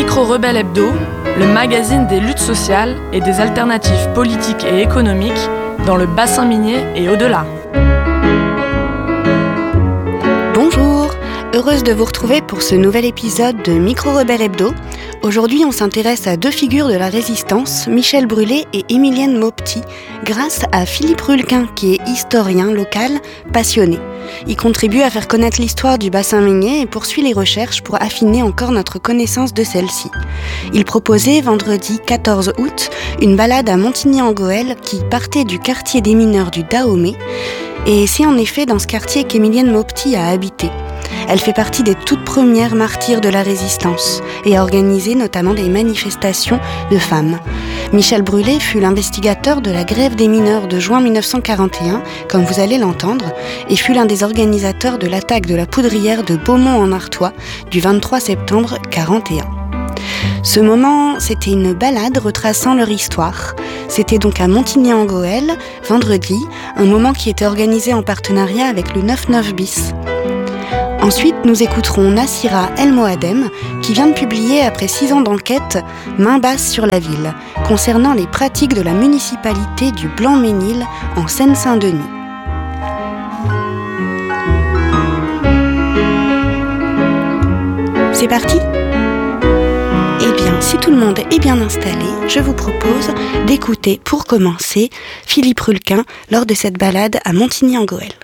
Micro-Rebelle Hebdo, le magazine des luttes sociales et des alternatives politiques et économiques dans le bassin minier et au-delà. Bonjour, heureuse de vous retrouver pour ce nouvel épisode de Micro-Rebelle Hebdo. Aujourd'hui, on s'intéresse à deux figures de la résistance, Michel Brûlé et Émilienne Maupetit, grâce à Philippe Rulquin, qui est historien local passionné. Il contribue à faire connaître l'histoire du bassin minier et poursuit les recherches pour affiner encore notre connaissance de celle-ci. Il proposait vendredi 14 août une balade à Montigny-en-Gohelle qui partait du quartier des mineurs du Dahomey. Et c'est en effet dans ce quartier qu'Émilienne Maupetit a habité. Elle fait partie des toutes premières martyrs de la résistance et a organisé notamment des manifestations de femmes. Michel Brûlé fut l'investigateur de la grève des mineurs de juin 1941, comme vous allez l'entendre, et fut l'un des organisateurs de l'attaque de la poudrière de Beaumont-en-Artois du 23 septembre 1941. Ce moment, c'était une balade retraçant leur histoire. C'était donc à Montigny-en-Gohelle, vendredi, un moment qui était organisé en partenariat avec le 99 bis. Ensuite, nous écouterons Nassira El Moadem, qui vient de publier, après 6 ans d'enquête, Main basse sur la ville, concernant les pratiques de la municipalité du Blanc-Ménil en Seine-Saint-Denis. C'est parti ? Eh bien, si tout le monde est bien installé, je vous propose d'écouter, pour commencer, Philippe Rulquin lors de cette balade à Montigny-en-Gohelle.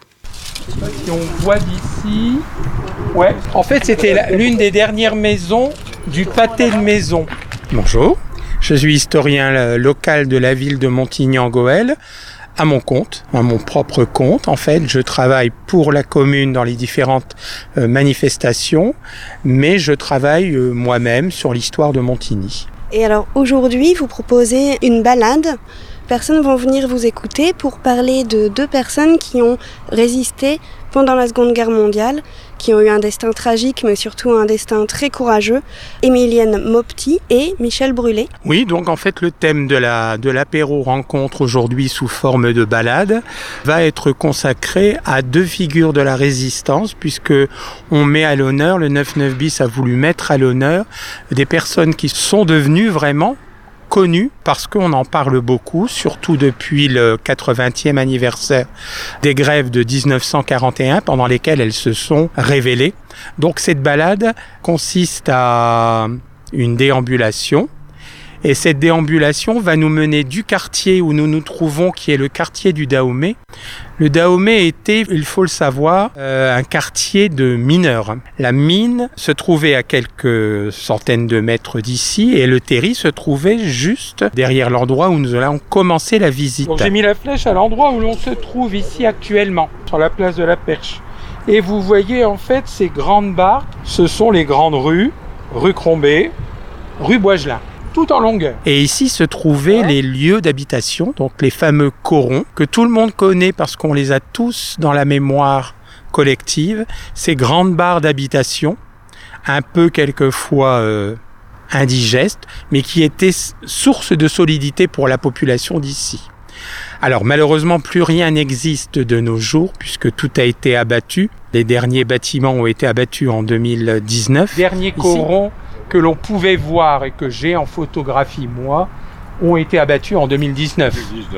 Si on voit d'ici, ouais. En fait, c'était l'une des dernières maisons du pâté de maison. Bonjour, je suis historien local de la ville de Montigny-en-Gohelle, à mon compte, à mon propre compte. En fait, je travaille pour la commune dans les différentes manifestations, mais je travaille moi-même sur l'histoire de Montigny. Et alors, aujourd'hui, vous proposez une balade. Personnes vont venir vous écouter pour parler de deux personnes qui ont résisté pendant la Seconde Guerre mondiale, qui ont eu un destin tragique, mais surtout un destin très courageux, Émilienne Maupetit et Michel Brûlé. Oui, donc en fait le thème de l'apéro rencontre aujourd'hui sous forme de balade va être consacré à deux figures de la résistance, puisque on met à l'honneur, le 99 bis a voulu mettre à l'honneur des personnes qui sont devenues vraiment connu parce qu'on en parle beaucoup, surtout depuis le 80e anniversaire des grèves de 1941 pendant lesquelles elles se sont révélées. Donc cette balade consiste à une déambulation et cette déambulation va nous mener du quartier où nous nous trouvons, qui est le quartier du Dahomey. Le Dahomey était, il faut le savoir, un quartier de mineurs. La mine se trouvait à quelques centaines de mètres d'ici et le terri se trouvait juste derrière l'endroit où nous allons commencer la visite. Donc j'ai mis la flèche à l'endroit où l'on se trouve ici actuellement, sur la place de la Perche. Et vous voyez en fait ces grandes barres, ce sont les grandes rues, rue Crombé, rue Boisgelin. Tout en longueur. Et ici se trouvaient les lieux d'habitation, donc les fameux corons, que tout le monde connaît parce qu'on les a tous dans la mémoire collective, ces grandes barres d'habitation, un peu quelquefois indigestes, mais qui étaient source de solidité pour la population d'ici. Alors malheureusement, plus rien n'existe de nos jours, puisque tout a été abattu. Les derniers bâtiments ont été abattus en 2019. Derniers corons que l'on pouvait voir et que j'ai en photographie, moi, ont été abattus en 2019.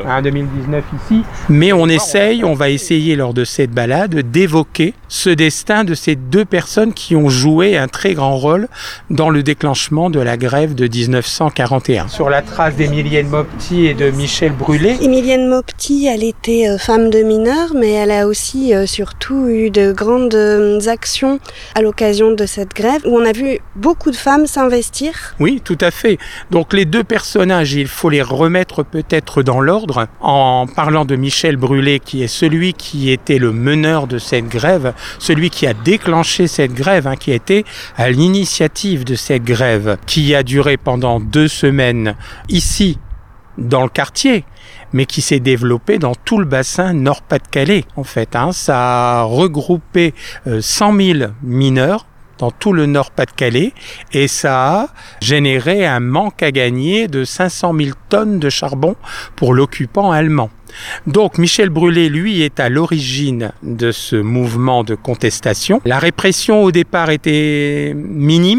2019 ici. Mais on va essayer lors de cette balade d'évoquer ce destin de ces deux personnes qui ont joué un très grand rôle dans le déclenchement de la grève de 1941. Sur la trace d'Émilienne Maupetit et de Michel Brûlé. Émilienne Maupetit, elle était femme de mineur, mais elle a aussi surtout eu de grandes actions à l'occasion de cette grève, où on a vu beaucoup de femmes s'investir. Oui, tout à fait. Donc les deux personnages, il faut les remettre peut-être dans l'ordre en parlant de Michel Brûlé, qui est celui qui était le meneur de cette grève, celui qui a déclenché cette grève, qui a été à l'initiative de cette grève, qui a duré pendant 2 semaines ici, dans le quartier, mais qui s'est développé dans tout le bassin Nord-Pas-de-Calais, en fait. Ça a regroupé 100 000 mineurs dans tout le Nord-Pas-de-Calais et ça a généré un manque à gagner de 500 000 tonnes de charbon pour l'occupant allemand. Donc Michel Brûlé, lui, est à l'origine de ce mouvement de contestation. La répression au départ était minime,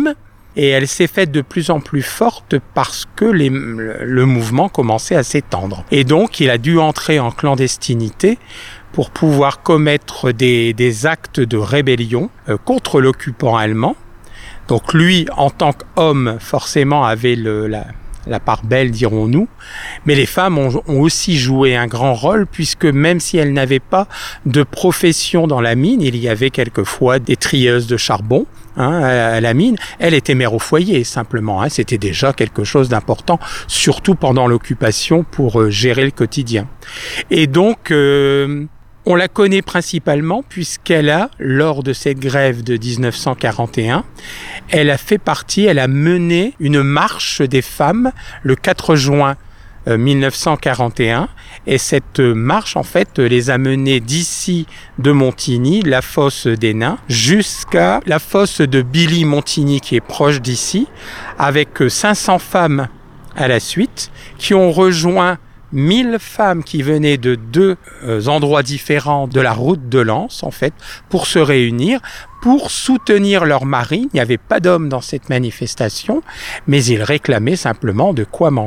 Et elle s'est faite de plus en plus forte parce que le mouvement commençait à s'étendre. Et donc, il a dû entrer en clandestinité pour pouvoir commettre des actes de rébellion contre l'occupant allemand. Donc lui, en tant qu'homme, forcément, avait la part belle, dirons-nous. Mais les femmes ont aussi joué un grand rôle, puisque même si elles n'avaient pas de profession dans la mine, il y avait quelquefois des trieuses de charbon à la mine. Elle était mère au foyer, simplement. C'était déjà quelque chose d'important, surtout pendant l'occupation, pour gérer le quotidien. Et donc, on la connaît principalement puisqu'elle a, lors de cette grève de 1941, elle a mené une marche des femmes le 4 juin 1941. Et cette marche, en fait, les a menées d'ici de Montigny, la fosse des Nains, jusqu'à la fosse de Billy-Montigny, qui est proche d'ici, avec 500 femmes à la suite, qui ont rejoint 1000 femmes qui venaient de 2 endroits différents de la route de Lens, en fait, pour se réunir, pour soutenir leur mari. Il n'y avait pas d'hommes dans cette manifestation, mais ils réclamaient simplement de quoi manger.